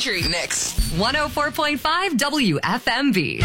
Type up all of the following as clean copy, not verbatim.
Country Mix 104.5 WFMV.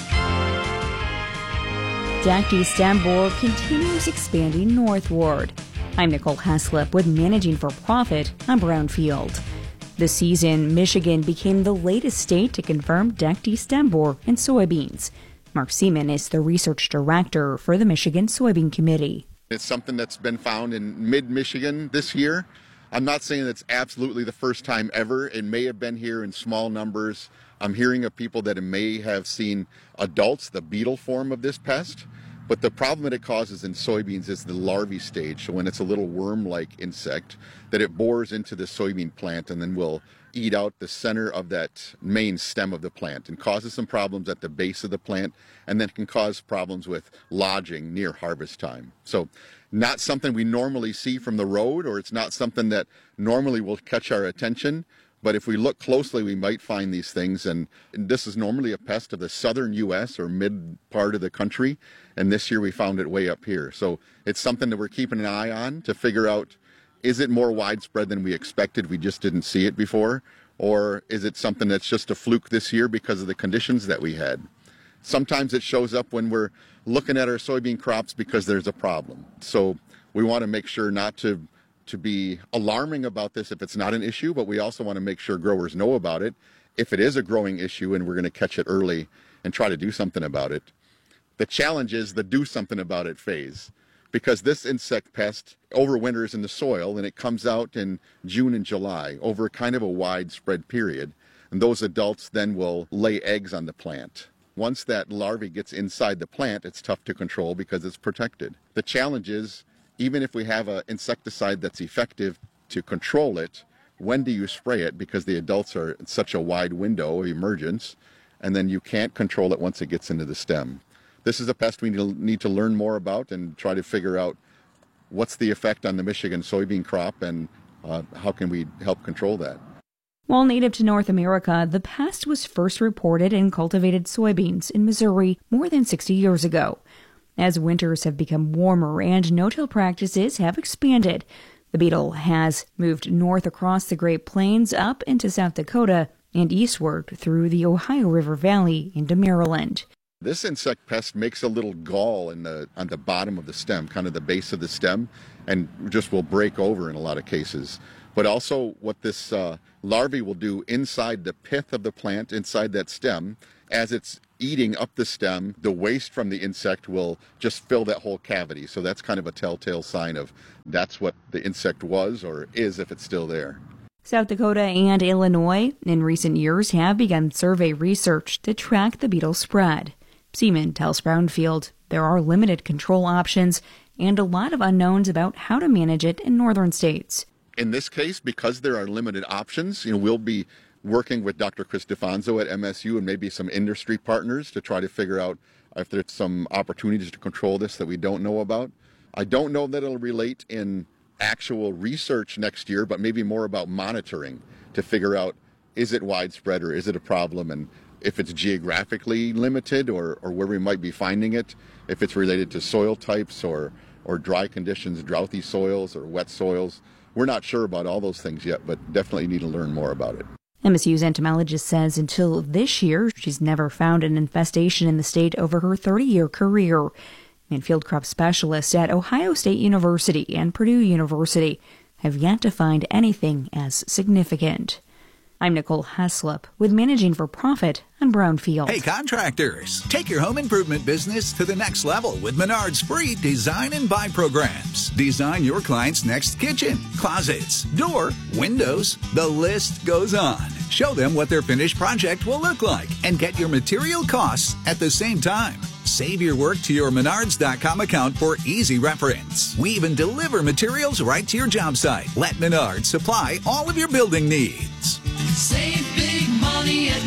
Dacty stem borer continues expanding northward. I'm Nicole Heslop with Managing for Profit on Brownfield. This season, Michigan became the latest state to confirm Dacty stem borer in soybeans. Mark Seaman is the research director for the Michigan Soybean Committee. It's something that's been found in mid-Michigan this year. I'm not saying it's absolutely the first time ever. It may have been here in small numbers. I'm hearing of people that may have seen adults, the beetle form of this pest. But the problem that it causes in soybeans is the larvae stage. So when it's a little worm-like insect, that it bores into the soybean plant and then will eat out the center of that main stem of the plant and causes some problems at the base of the plant, and then can cause problems with lodging near harvest time. So not something we normally see from the road, or it's not something that normally will catch our attention. But if we look closely, we might find these things. And this is normally a pest of the southern U.S. or mid part of the country. And this year we found it way up here. So it's something that we're keeping an eye on to figure out, is it more widespread than we expected? We just didn't see it before. Or is it something that's just a fluke this year because of the conditions that we had? Sometimes it shows up when we're looking at our soybean crops because there's a problem. So we want to make sure not to be alarming about this if it's not an issue, but we also want to make sure growers know about it if it is a growing issue and we're going to catch it early and try to do something about it. The challenge is the do something about it phase, because this insect pest overwinters in the soil and it comes out in June and July over kind of a widespread period, and those adults then will lay eggs on the plant. Once that larvae gets inside the plant, it's tough to control because it's protected. The challenge is, even if we have an insecticide that's effective to control it, when do you spray it? Because the adults are in such a wide window of emergence, and then you can't control it once it gets into the stem. This is a pest we need to learn more about and try to figure out what's the effect on the Michigan soybean crop and how can we help control that. While native to North America, the pest was first reported in cultivated soybeans in Missouri more than 60 years ago. As winters have become warmer and no-till practices have expanded, the beetle has moved north across the Great Plains up into South Dakota and eastward through the Ohio River Valley into Maryland. This insect pest makes a little gall on the bottom of the stem, kind of the base of the stem, and just will break over in a lot of cases. But also what this larvae will do inside the pith of the plant, inside that stem, as it's eating up the stem, the waste from the insect will just fill that whole cavity. So that's kind of a telltale sign of that's what the insect was or is if it's still there. South Dakota and Illinois in recent years have begun survey research to track the beetle spread. Seaman tells Brownfield there are limited control options and a lot of unknowns about how to manage it in northern states. In this case, because there are limited options, we'll be working with Dr. Chris DeFonso at MSU and maybe some industry partners to try to figure out if there's some opportunities to control this that we don't know about. I don't know that it'll relate in actual research next year, but maybe more about monitoring to figure out, is it widespread or is it a problem, and if it's geographically limited or where we might be finding it, if it's related to soil types or dry conditions, drouthy soils or wet soils. We're not sure about all those things yet, but definitely need to learn more about it. MSU's entomologist says until this year, she's never found an infestation in the state over her 30-year career. And field crop specialists at Ohio State University and Purdue University have yet to find anything as significant. I'm Nicole Heslop with Managing for Profit on Brownfield. Hey, contractors, take your home improvement business to the next level with Menard's free Design and Buy programs. Design your client's next kitchen, closets, door, windows. The list goes on. Show them what their finished project will look like and get your material costs at the same time. Save your work to your Menards.com account for easy reference. We even deliver materials right to your job site. Let Menards supply all of your building needs. Save big money at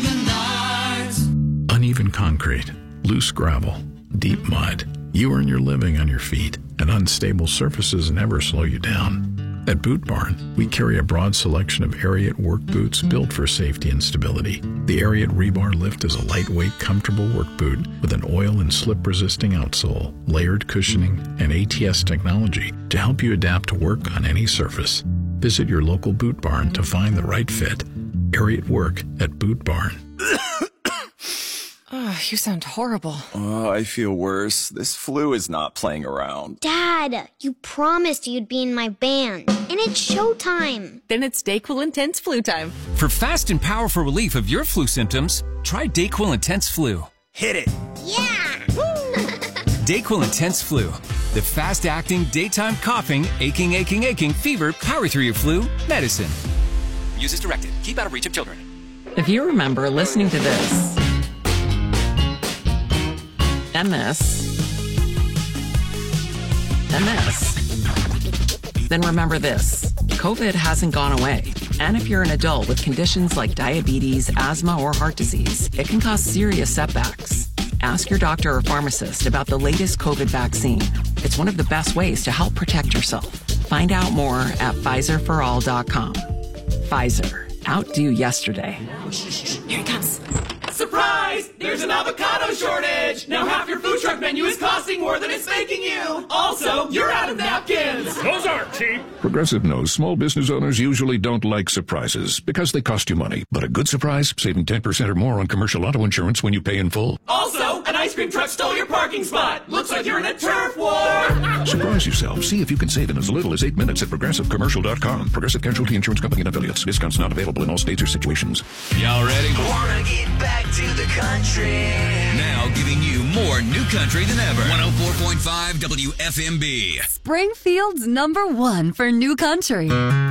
Menards. Uneven concrete, loose gravel, deep mud. You earn your living on your feet, and unstable surfaces never slow you down. At Boot Barn, we carry a broad selection of Ariat work boots built for safety and stability. The Ariat Rebar Lift is a lightweight, comfortable work boot with an oil and slip-resisting outsole, layered cushioning, and ATS technology to help you adapt to work on any surface. Visit your local Boot Barn to find the right fit. area at work at Boot Barn. Oh, you sound horrible. Oh, I feel worse. This flu is not playing around. Dad, you promised you'd be in my band, and it's showtime. Then it's DayQuil Intense Flu time. For fast and powerful relief of your flu symptoms, try DayQuil Intense Flu. Hit it. Yeah! DayQuil Intense Flu. The fast-acting, daytime coughing, aching, fever, power through your flu medicine. Use as directed. Keep out of reach of children. If you remember listening to this, and this, then remember this. COVID hasn't gone away. And if you're an adult with conditions like diabetes, asthma, or heart disease, it can cause serious setbacks. Ask your doctor or pharmacist about the latest COVID vaccine. It's one of the best ways to help protect yourself. Find out more at PfizerForAll.com. Pfizer. Outdo yesterday. Here it comes. Surprise! There's an avocado shortage! Now half your food truck menu is costing more than it's making you! Also, you're out of napkins! Those aren't cheap. Progressive knows small business owners usually don't like surprises because they cost you money. But a good surprise, saving 10% or more on commercial auto insurance when you pay in full. Also, an ice cream truck stole your parking spot! Looks like you're in a turf war! Surprise yourself. See if you can save in as little as 8 minutes at ProgressiveCommercial.com. Progressive Casualty Insurance Company and Affiliates. Discounts not available in all states or situations. Y'all ready? Wanna get back to the country. Now giving you more new country than ever. 104.5 WFMB. Springfield's #1 for new country.